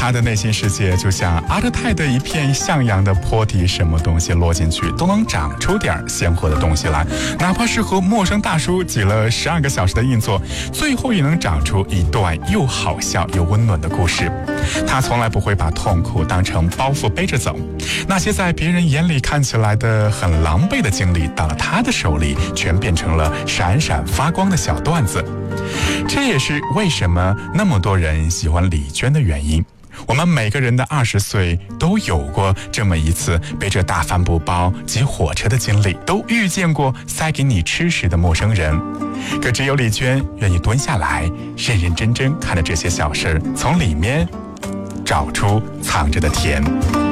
他的内心世界就像阿勒泰的一片向阳的坡地，什么东西落进去都能长出点鲜活的东西来，哪怕是和陌生大叔挤了12个小时的硬座，最后也能长出一段又好笑又温暖的故事。他从来不会把痛苦当成包袱背着走，那些在别人眼里看起来的很狼狈的经历，到了他的手里全变成了闪闪发光的小段子。这也是为什么那么多人喜欢李娟的原因。我们每个人的20岁都有过这么一次背着大帆布包挤火车的经历，都遇见过塞给你吃食的陌生人，可只有李娟愿意蹲下来，认认真真看着这些小事，从里面找出藏着的甜。